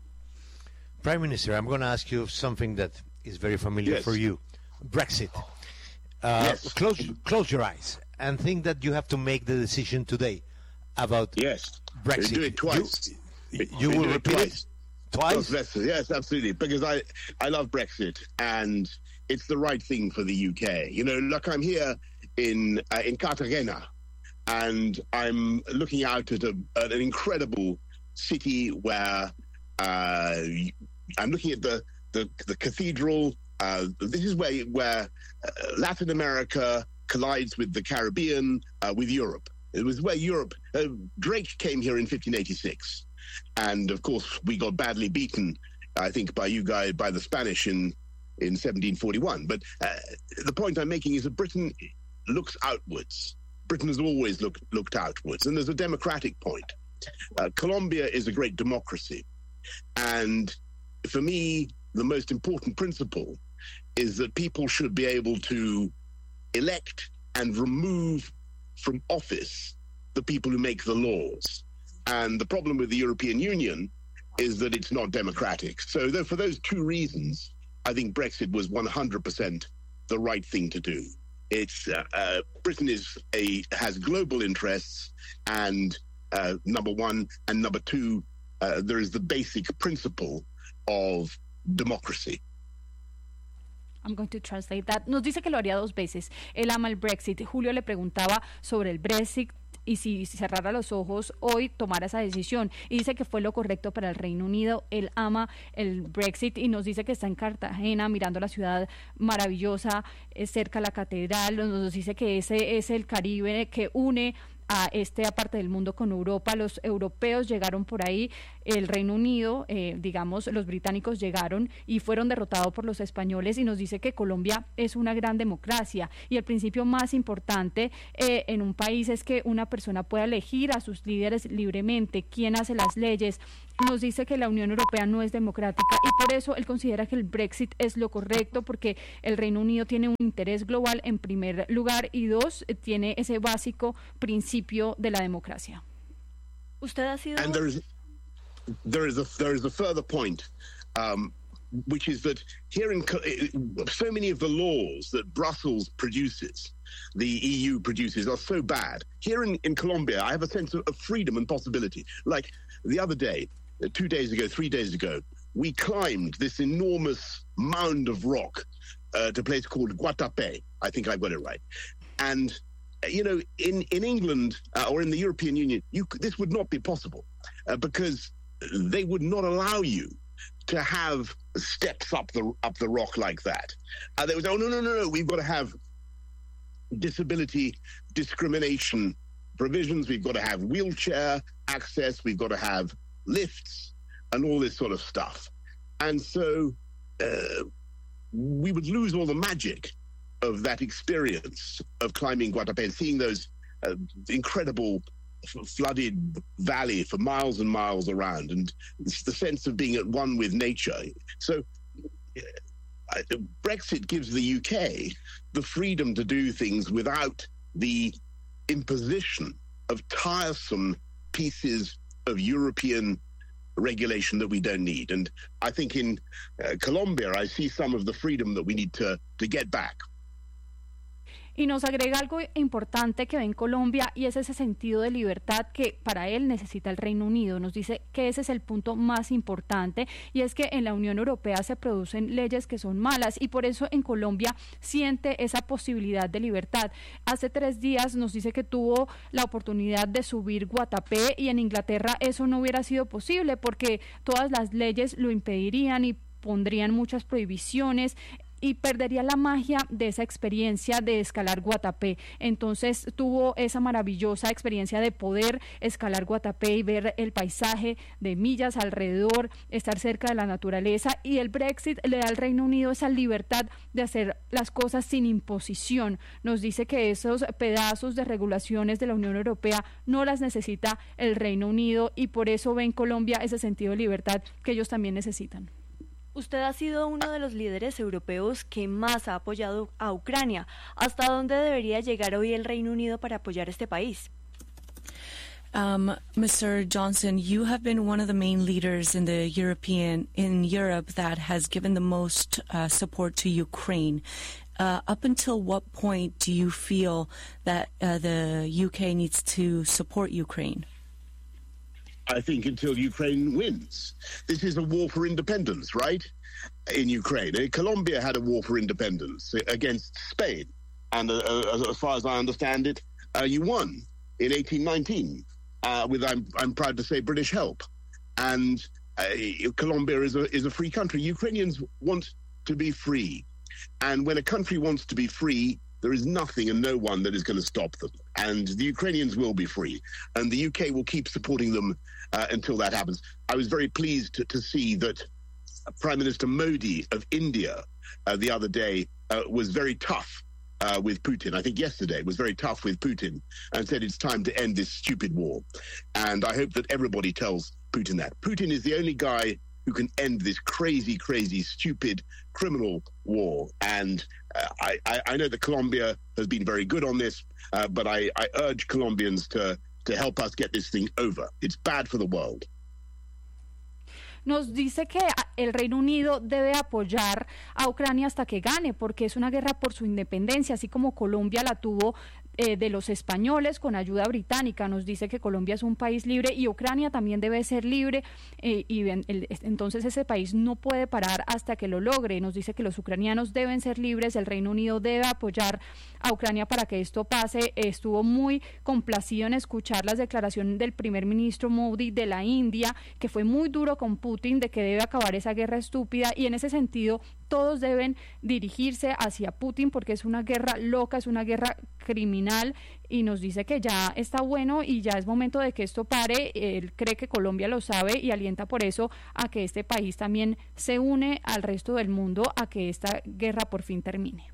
Prime Minister, I'm going to ask you something that is very familiar Yes. for you. Brexit. Uh, Yes. Close, close your eyes and think that you have to make the decision today about yes. Brexit. Do it twice. You, you will do it repeat twice. it twice? Yes, yes, absolutely. Because I, I love Brexit, and it's the right thing for the U K. You know, look, I'm here in uh, in Cartagena, and I'm looking out at, a, at an incredible city where uh, I'm looking at the the, the cathedral. Uh, this is where where uh, Latin America collides with the Caribbean, uh, with Europe. It was where Europe. Uh, Drake came here in fifteen eighty-six. And of course, we got badly beaten, I think, by you guys, by the Spanish in, in seventeen forty-one. But uh, the point I'm making is that Britain looks outwards. Britain has always looked looked outwards. And there's a democratic point. Uh, Colombia is a great democracy. And for me, the most important principle is that people should be able to elect and remove from office the people who make the laws. And the problem with the European Union is that it's not democratic. So though, for those two reasons, I think Brexit was one hundred percent the right thing to do. It's uh, uh, Britain is a has global interests, and uh, number one, and number two, uh, there is the basic principle of democracy. I'm going to translate that. Nos dice que lo haría dos veces. Él ama el Brexit. Julio le preguntaba sobre el Brexit y si cerrara los ojos hoy tomara esa decisión, y dice que fue lo correcto para el Reino Unido. Él ama el Brexit y nos dice que está en Cartagena mirando la ciudad maravillosa, eh, cerca a la catedral. Nos dice que ese es el Caribe que une a esta parte del mundo con Europa. Los europeos llegaron por ahí, el Reino Unido, eh, digamos, los británicos llegaron y fueron derrotados por los españoles, y nos dice que Colombia es una gran democracia y el principio más importante eh, en un país es que una persona pueda elegir a sus líderes libremente, quién hace las leyes. Nos dice que la Unión Europea no es democrática y por eso él considera que el Brexit es lo correcto, porque el Reino Unido tiene un interés global en primer lugar y dos, tiene ese básico principio de la democracia. Usted ha sido... And there is, there is a there is a further point, um, which is that here in so many of the laws that Brussels produces, the E U produces, are so bad. Here in, in Colombia, I have a sense of, of freedom and possibility. Like the other day, two days ago, three days ago, we climbed this enormous mound of rock uh, to a place called Guatapé. I think I've got it right. And you know, in, in England uh, or in the European Union, you, this would not be possible uh, because they would not allow you to have steps up the up the rock like that. Uh, they would say, oh, no, no, no, no, we've got to have disability discrimination provisions. We've got to have wheelchair access. We've got to have lifts and all this sort of stuff. And so uh, we would lose all the magic of that experience of climbing Guatapé and seeing those uh, incredible f- flooded valley for miles and miles around, and it's the sense of being at one with nature. So uh, Brexit gives the U K the freedom to do things without the imposition of tiresome pieces of European regulation that we don't need. And I think in uh, Colombia, I see some of the freedom that we need to, to get back. Y nos agrega algo importante que ve en Colombia, y es ese sentido de libertad que para él necesita el Reino Unido. Nos dice que ese es el punto más importante, y es que en la Unión Europea se producen leyes que son malas, y por eso en Colombia siente esa posibilidad de libertad. Hace tres días nos dice que tuvo la oportunidad de subir Guatapé, y en Inglaterra eso no hubiera sido posible porque todas las leyes lo impedirían y pondrían muchas prohibiciones. y perdería la magia de esa experiencia de escalar Guatapé. Entonces tuvo esa maravillosa experiencia de poder escalar Guatapé y ver el paisaje de millas alrededor, estar cerca de la naturaleza, y el Brexit le da al Reino Unido esa libertad de hacer las cosas sin imposición. Nos dice que esos pedazos de regulaciones de la Unión Europea no las necesita el Reino Unido y por eso ve en Colombia ese sentido de libertad que ellos también necesitan. Usted ha sido uno de los líderes europeos que más ha apoyado a Ucrania. ¿Hasta dónde debería llegar hoy el Reino Unido para apoyar este país? Um, Mister Johnson, you have been one of the main leaders in the European in Europe that has given the most uh, support to Ukraine. Uh, up until what point do you feel that uh, the U K needs to support Ukraine? I think until Ukraine wins. This is a war for independence, right? In Ukraine. Colombia had a war for independence against Spain. And uh, as far as I understand it, uh, you won in eighteen nineteen uh, with, I'm, I'm proud to say, British help. And uh, Colombia is a, is a free country. Ukrainians want to be free. And when a country wants to be free, there is nothing and no one that is going to stop them. And the Ukrainians will be free. And the U K will keep supporting them uh, until that happens. I was very pleased to, to see that Prime Minister Modi of India uh, the other day uh, was very tough uh, with Putin. I think yesterday was very tough with Putin and said it's time to end this stupid war. And I hope that everybody tells Putin that. Putin is the only guy who can end this crazy, crazy, stupid, criminal war. And uh, I, I know that Colombia has been very good on this, uh, but I, I urge Colombians to, to help us get this thing over. It's bad for the world. Nos dice que el Reino Unido debe apoyar a Ucrania hasta que gane, porque es una guerra por su independencia, así como Colombia la tuvo eh, de los españoles con ayuda británica. Nos dice que Colombia es un país libre y Ucrania también debe ser libre eh, y el, entonces ese país no puede parar hasta que lo logre. Nos dice que los ucranianos deben ser libres, el Reino Unido debe apoyar a Ucrania para que esto pase. Estuvo muy complacido en escuchar las declaraciones del primer ministro Modi de la India, que fue muy duro con Putin, de que debe acabar esa guerra estúpida, y en ese sentido todos deben dirigirse hacia Putin porque es una guerra loca, es una guerra criminal, y nos dice que ya está bueno y ya es momento de que esto pare. Él cree que Colombia lo sabe y alienta por eso a que este país también se une al resto del mundo a que esta guerra por fin termine.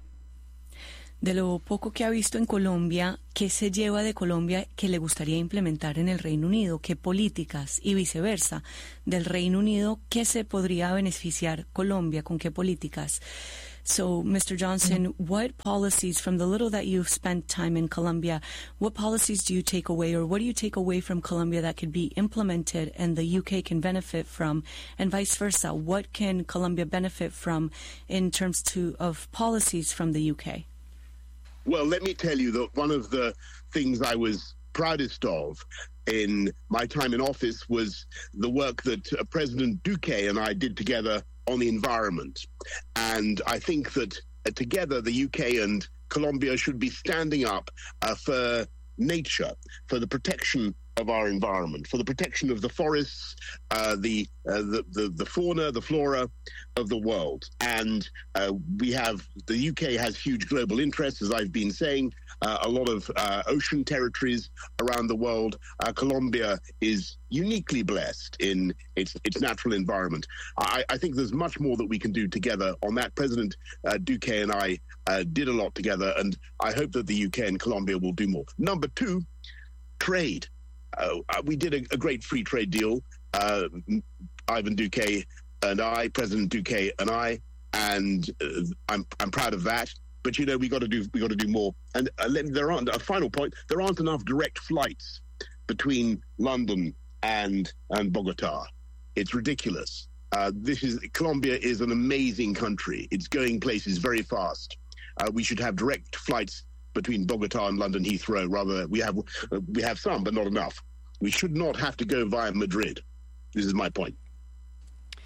De lo poco que ha visto en Colombia, ¿qué se lleva de Colombia que le gustaría implementar en el Reino Unido? ¿Qué políticas y viceversa del Reino Unido, qué se podría beneficiar Colombia, con qué políticas? So, Mister Johnson, mm-hmm. what policies, from the little that you've spent time in Colombia, what policies do you take away, or what do you take away from Colombia that could be implemented and the U K can benefit from, and vice versa? What can Colombia benefit from in terms to, of policies from the U K? Well, let me tell you that one of the things I was proudest of in my time in office was the work that uh, President Duque and I did together on the environment. And I think that uh, together the U K and Colombia should be standing up uh, for nature, for the protection of our environment, for the protection of the forests, uh, the, uh, the the the fauna, the flora of the world. And uh, we have, the U K has huge global interests, as I've been saying, uh, a lot of uh, ocean territories around the world. Uh, Colombia is uniquely blessed in its its natural environment. I, I think there's much more that we can do together on that. President uh, Duque and I uh, did a lot together, and I hope that the U K and Colombia will do more. Number two, trade. Uh, we did a, a great free trade deal, uh, Ivan Duque and I, President Duque and I, and uh, I'm I'm proud of that. But you know, we got to do we got to do more. And uh, there aren't a final point. There aren't enough direct flights between London and and Bogota. It's ridiculous. Uh, this is Colombia is an amazing country. It's going places very fast. Uh, we should have direct flights between Bogota and London Heathrow. Rather, we have uh, we have some, but not enough. We should not have to go via Madrid. This is my point.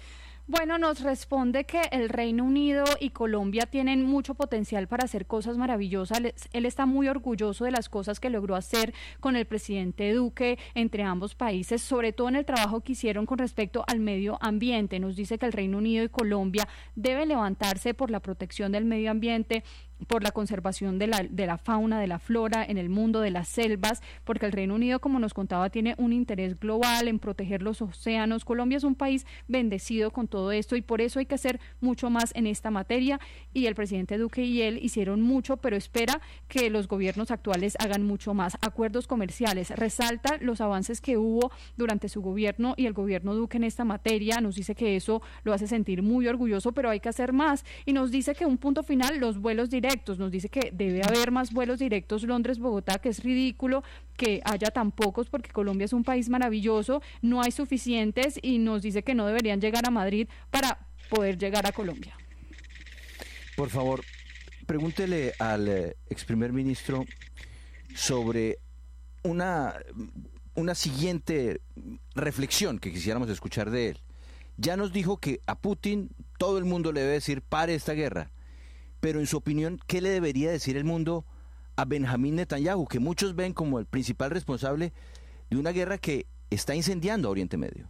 Bueno, nos responde que el Reino Unido y Colombia tienen mucho potencial para hacer cosas maravillosas. Él está muy orgulloso de las cosas que logró hacer con el presidente Duque entre ambos países, sobre todo en el trabajo que hicieron con respecto al medio ambiente. Nos dice que el Reino Unido y Colombia deben levantarse por la protección del medio ambiente, por la conservación de la, de la fauna, de la flora en el mundo, de las selvas, porque el Reino Unido, como nos contaba, tiene un interés global en proteger los océanos. Colombia es un país bendecido con todo esto y por eso hay que hacer mucho más en esta materia, y el presidente Duque y él hicieron mucho, pero espera que los gobiernos actuales hagan mucho más. Acuerdos comerciales, resalta los avances que hubo durante su gobierno y el gobierno Duque en esta materia. Nos dice que eso lo hace sentir muy orgulloso, pero hay que hacer más, y nos dice que un punto final, los vuelos directos. Nos dice que debe haber más vuelos directos Londres-Bogotá, que es ridículo que haya tan pocos, porque Colombia es un país maravilloso, no hay suficientes, y nos dice que no deberían llegar a Madrid para poder llegar a Colombia. Por favor, pregúntele al eh, ex primer ministro sobre una, una siguiente reflexión que quisiéramos escuchar de él. Ya nos dijo que a Putin todo el mundo le debe decir pare esta guerra. Pero en su opinión, ¿qué le debería decir el mundo a Benjamín Netanyahu, que muchos ven como el principal responsable de una guerra que está incendiando a Oriente Medio?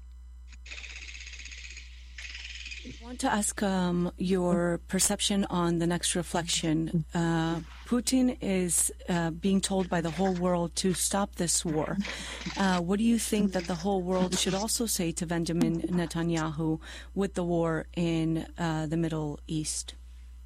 I want to ask um, your perception on the next reflection. Uh, Putin is uh, being told by the whole world to stop this war. Uh, what do you think that the whole world should also say to Benjamin Netanyahu with the war in uh, the Middle East?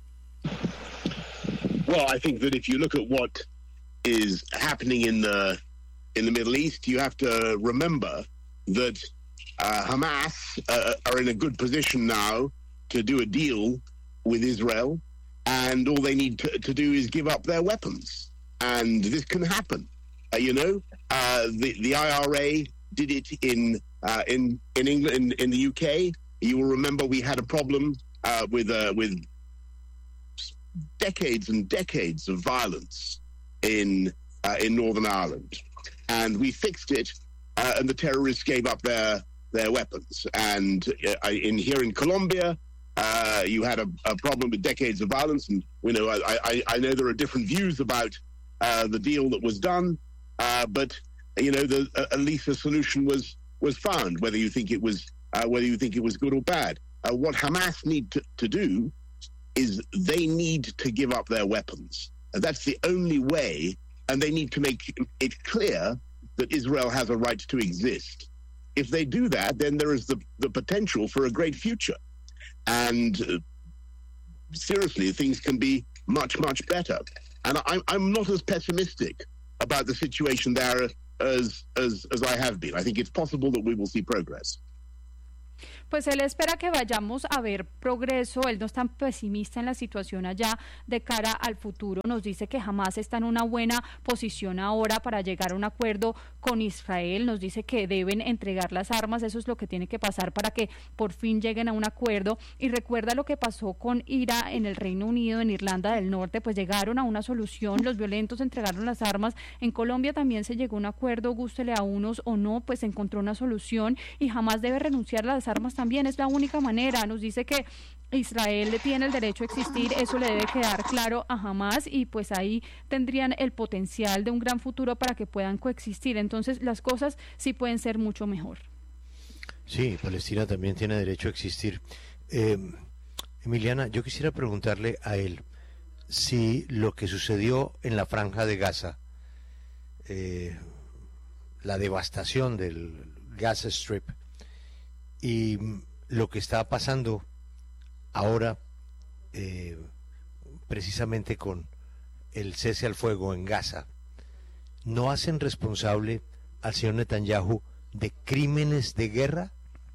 Well, I think that if you look at what is happening in the in the Middle East, you have to remember that uh, Hamas uh, are in a good position now to do a deal with Israel, and all they need to, to do is give up their weapons, and this can happen. Uh, you know, uh, the the I R A did it in uh, in in England, in, in the U K. You will remember we had a problem uh, with uh, with. decades and decades of violence in uh, in Northern Ireland, and we fixed it, uh, and the terrorists gave up their their weapons. And uh, in here in Colombia, uh, you had a, a problem with decades of violence, and you know I, I, I know there are different views about uh, the deal that was done, uh, but you know the, uh, at least a solution was was found. Whether you think it was uh, whether you think it was good or bad, uh, what Hamas need to, to do is they need to give up their weapons. And that's the only way, and they need to make it clear that Israel has a right to exist. If they do that, then there is the, the potential for a great future. And uh, seriously, things can be much, much better. And I'm, I'm not as pessimistic about the situation there as, as, as I have been. I think it's possible that we will see progress. Pues él espera que vayamos a ver progreso. Él no es tan pesimista en la situación allá de cara al futuro. Nos dice que Hamas está en una buena posición ahora para llegar a un acuerdo con Israel. Nos dice que deben entregar las armas. Eso es lo que tiene que pasar para que por fin lleguen a un acuerdo. Y recuerda lo que pasó con Ira en el Reino Unido, en Irlanda del Norte, pues llegaron a una solución. Los violentos entregaron las armas. En Colombia también se llegó a un acuerdo, gústele a unos o no, pues se encontró una solución, y Hamas debe renunciar a las armas también. Es la única manera. Nos dice que Israel tiene el derecho a existir, eso le debe quedar claro a Hamas, y pues ahí tendrían el potencial de un gran futuro para que puedan coexistir. Entonces las cosas sí pueden ser mucho mejor. Sí, Palestina también tiene derecho a existir. Eh, Emiliana, yo quisiera preguntarle a él si lo que sucedió en la Franja de Gaza, eh, la devastación del Gaza Strip y lo que está pasando ahora eh, precisamente con el cese al fuego en Gaza, ¿no hacen responsable al señor Netanyahu de crímenes de guerra?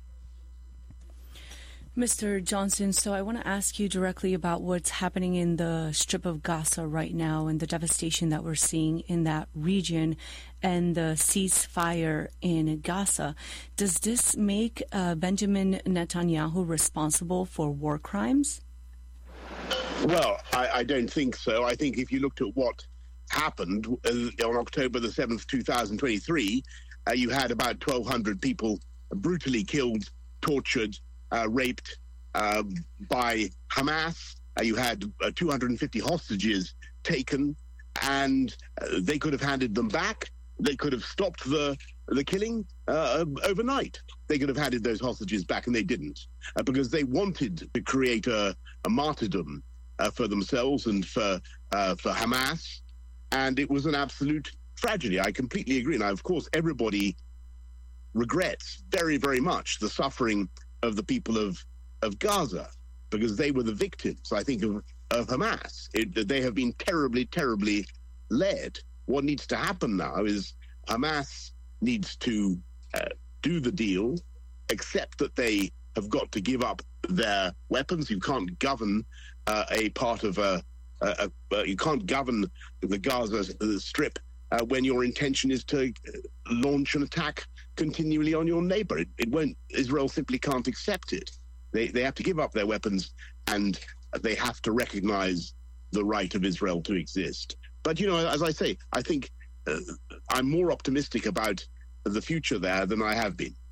Mister Johnson, so I want to ask you directly about what's happening in the Strip of Gaza right now and the devastation that we're seeing in that region and the ceasefire in Gaza. Does this make uh, Benjamin Netanyahu responsible for war crimes? Well, I, I don't think so. I think if you looked at what happened uh, on October the seventh, two thousand twenty-three, uh, you had about twelve hundred people brutally killed, tortured, Uh, raped, uh, by Hamas. Uh, you had uh, two hundred fifty hostages taken, and uh, they could have handed them back. They could have stopped the the killing uh, overnight. They could have handed those hostages back, and they didn't, uh, because they wanted to create a, a martyrdom uh, for themselves and for uh, for Hamas, and it was an absolute tragedy. I completely agree. Now, of course, everybody regrets very, very much the suffering of the people of of Gaza, because they were the victims, I think, of, of Hamas. It, they have been terribly, terribly led. What needs to happen now is Hamas needs to uh, do the deal, accept that they have got to give up their weapons. You can't govern uh, a part of a, a, a, a, you can't govern the Gaza Strip uh, when your intention is to launch an attack continually on your neighbor. It, it won't. Israel simply can't accept it. They they have to give up their weapons, and they have to recognize the right of Israel to exist. But, you know, as I say, I think uh, I'm more optimistic about the future there than I have been.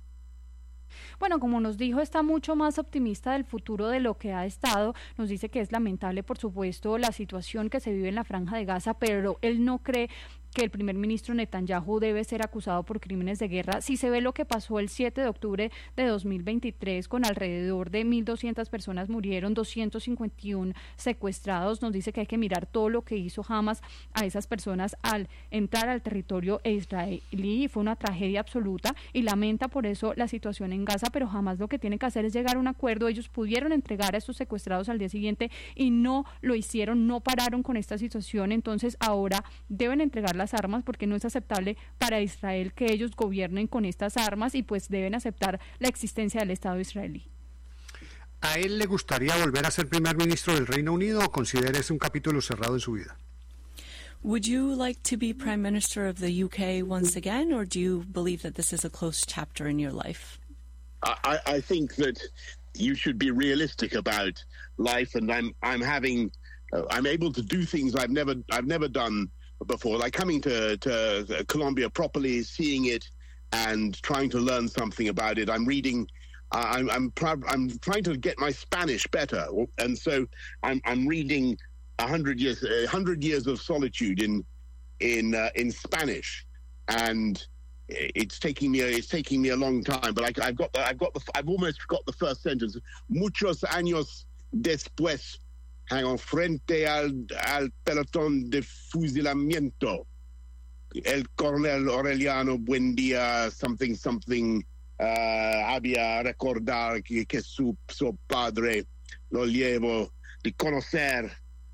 Bueno, como nos dijo, está mucho más optimista del futuro de lo que ha estado. Nos dice que es lamentable, por supuesto, la situación que se vive en la Franja de Gaza, pero él no cree que el primer ministro Netanyahu debe ser acusado por crímenes de guerra. Si se ve lo que pasó el siete de octubre de dos mil veintitrés, con alrededor de mil doscientas personas murieron, doscientos cincuenta y uno secuestrados, nos dice que hay que mirar todo lo que hizo Hamas a esas personas al entrar al territorio israelí. Fue una tragedia absoluta y lamenta por eso la situación en Gaza, pero Hamas lo que tiene que hacer es llegar a un acuerdo. Ellos pudieron entregar a estos secuestrados al día siguiente y no lo hicieron, no pararon con esta situación. Entonces ahora deben entregar las armas, porque no es aceptable para Israel que ellos gobiernen con estas armas, y pues deben aceptar la existencia del Estado israelí. ¿A él le gustaría volver a ser primer ministro del Reino Unido o considera ese un capítulo cerrado en su vida? Would you like to be Prime Minister of the U K once again, or do you believe that this is a closed chapter in your life? I, I think that you should be realistic about life, and I'm I'm having uh, I'm able to do things I've never I've never done before, like coming to, to Colombia properly, seeing it, and trying to learn something about it. I'm reading. Uh, I'm I'm proud, I'm trying to get my Spanish better, and so I'm I'm reading a hundred years a hundred years of solitude in in uh, in Spanish, and it's taking me a, it's taking me a long time. But I, I've got the, I've got the I've almost got the first sentence. Muchos años después. Hang on, frente al, al pelotón de fusilamiento, el coronel Aureliano Buendía, something, something, uh, había recordar que, que su, su padre lo llevó de conocer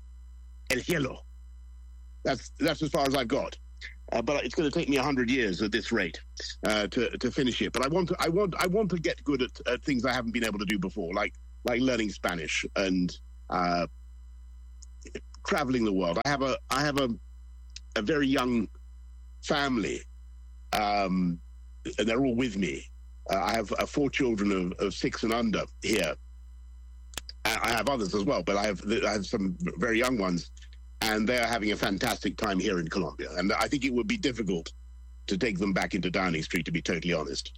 el cielo. That's, that's as far as I've got. Uh, but it's going to take me a hundred years at this rate uh, to to finish it. But I want to, I want, I want to get good at, at things I haven't been able to do before, like like learning Spanish and uh, traveling the world. I have a I have a a very young family, um, and they're all with me. Uh, I have uh, four children of, of six and under here. I have others as well, but I have I have some very young ones, and they are having a fantastic time here in Colombia. And I think it would be difficult to take them back into Downing Street, to be totally honest.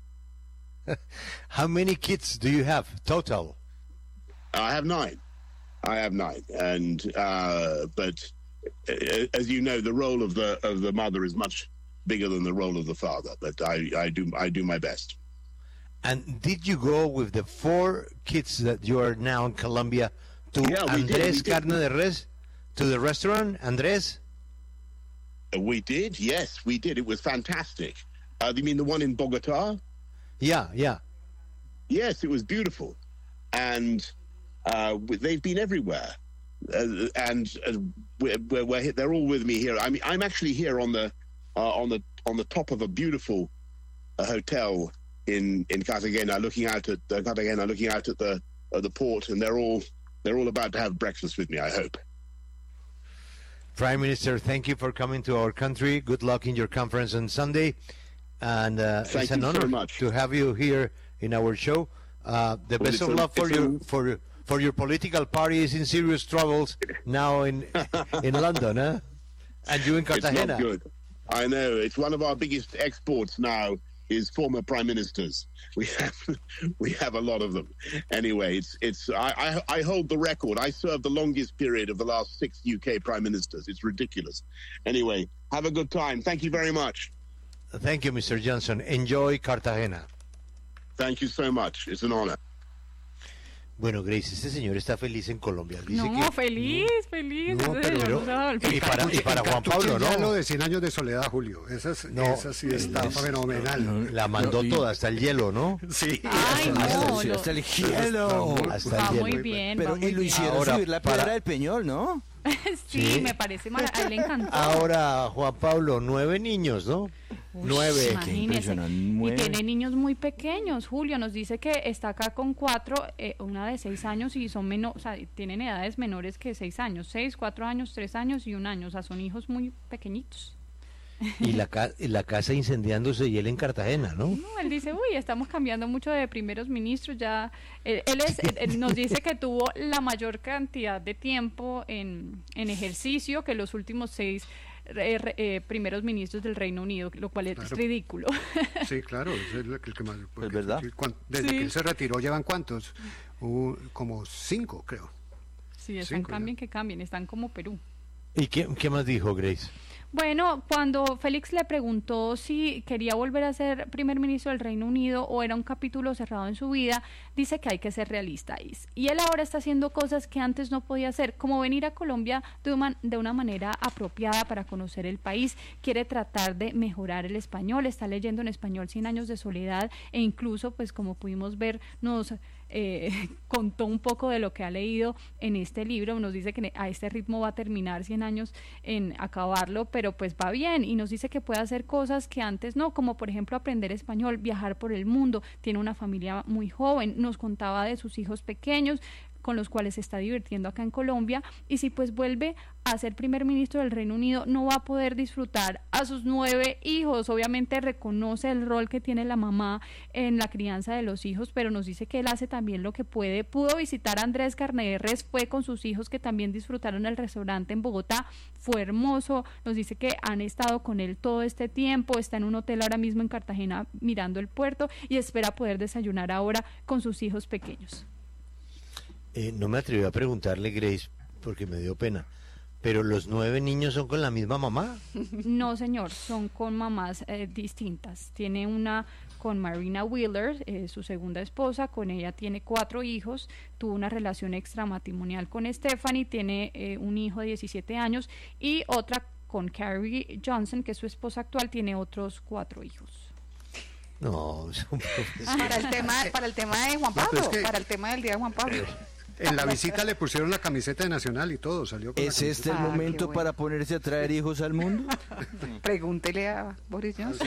How many kids do you have total? I have nine. I have nine, and uh, but uh, as you know, the role of the of the mother is much bigger than the role of the father. But I, I do I do my best. And did you go with the four kids that you are now in Colombia to Yeah, we did, Andrés we did. Carne de Res, to the restaurant, Andrés? We did, yes, we did. It was fantastic. Uh, you mean the one in Bogota? Yeah, yeah. Yes, it was beautiful, and uh, they've been everywhere, uh, and uh, we're, we're, we're, they're all with me here. I mean, I'm actually here on the uh, on the on the top of a beautiful uh, hotel in in Cartagena, looking out at uh, Cartagena, looking out at the at the port, and they're all they're all about to have breakfast with me, I hope. Prime Minister, thank you for coming to our country. Good luck in your conference on Sunday. And uh, Thank it's an you so honor much. to have you here in our show. Uh, the Well, best it's of a- luck for it's a- your for for your political party is in serious troubles now in in London, huh? And you in It's Cartagena. not good. I know. It's one of our biggest exports now is former prime ministers. We have we have a lot of them. Anyway, it's it's I, I I hold the record. I served the longest period of the last six U K prime ministers. It's ridiculous. Anyway, have a good time. Thank you very much. Thank you, Mister Johnson. Enjoy Cartagena. Thank you so much. It's an honor. Bueno, Grace, este señor está feliz en Colombia. Dice no, que, feliz, feliz. No, pero, pero, y para, y para Juan Pablo, ¿no? Lo de cien años de soledad, Julio. Esa, es, no, esa sí está es, fenomenal. La mandó no, toda, hasta el hielo, ¿no? Sí. Ay, no, hasta, no. hasta el hielo. Hasta va el hielo. muy bien, pero, va muy y lo hicieron ahora, subir la piedra para... del Peñol, ¿no? sí, sí, me parece maravilloso. A él le encantó. Ahora, Juan Pablo, nueve niños, ¿no? Uy, nueve. Imagínese. Y tiene niños muy pequeños. Julio nos dice que está acá con cuatro, eh, una de seis años y son menores, o sea, tienen edades menores que seis años, seis, cuatro años, tres años y un año, o sea, son hijos muy pequeñitos. Y la, ca y la casa incendiándose y él en Cartagena, ¿no? No, él dice, uy, estamos cambiando mucho de primeros ministros, ya, él, él, es, él nos dice que tuvo la mayor cantidad de tiempo en, en ejercicio que los últimos seis eh, eh, primeros ministros del Reino Unido, lo cual es claro. ridículo. Sí, claro, es el, el que más... ¿Es verdad? Desde sí. que él se retiró, ¿llevan cuántos? Uh, como cinco, creo. Sí, están cinco, cambien ¿no? que cambien, están como Perú. ¿Y qué, qué más dijo Grace? Bueno, cuando Félix le preguntó si quería volver a ser primer ministro del Reino Unido o era un capítulo cerrado en su vida, dice que hay que ser realista. Y él ahora está haciendo cosas que antes no podía hacer, como venir a Colombia de una, de una manera apropiada para conocer el país. Quiere tratar de mejorar el español, está leyendo en español Cien años de soledad e incluso, pues como pudimos ver, nos... Eh, contó un poco de lo que ha leído en este libro, nos dice que a este ritmo va a terminar cien años en acabarlo, pero pues va bien, y nos dice que puede hacer cosas que antes no, como por ejemplo aprender español, viajar por el mundo, tiene una familia muy joven, nos contaba de sus hijos pequeños con los cuales se está divirtiendo acá en Colombia, y si pues vuelve a ser primer ministro del Reino Unido no va a poder disfrutar a sus nueve hijos. Obviamente reconoce el rol que tiene la mamá en la crianza de los hijos, pero nos dice que él hace también lo que puede. Pudo visitar a Andrés Carnedes, fue con sus hijos que también disfrutaron el restaurante en Bogotá, fue hermoso, nos dice que han estado con él todo este tiempo, está en un hotel ahora mismo en Cartagena mirando el puerto y espera poder desayunar ahora con sus hijos pequeños. Eh, no me atreví a preguntarle, Grace, porque me dio pena, pero ¿los nueve niños son con la misma mamá? No, señor, son con mamás eh, distintas. Tiene una con Marina Wheeler, eh, su segunda esposa, con ella tiene cuatro hijos, tuvo una relación extramatrimonial con Stephanie, tiene eh, un hijo de diecisiete años, y otra con Carrie Johnson, que es su esposa actual, tiene otros cuatro hijos. No, para el tema para el tema de Juan Pablo, no, es que... para el tema del día de Juan Pablo. En la visita le pusieron la camiseta de Nacional y todo, salió con ¿Es este el ah, momento bueno. para ponerse a traer hijos al mundo? Pregúntele a Boris Johnson.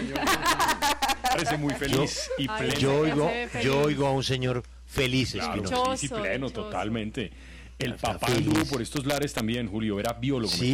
Parece muy feliz yo, y pleno. Yo oigo, yo oigo a un señor feliz, claro, Espinosa. feliz y pleno, dichoso. Totalmente. El papá anduvo por estos lares también, Julio, era biólogo. Sí.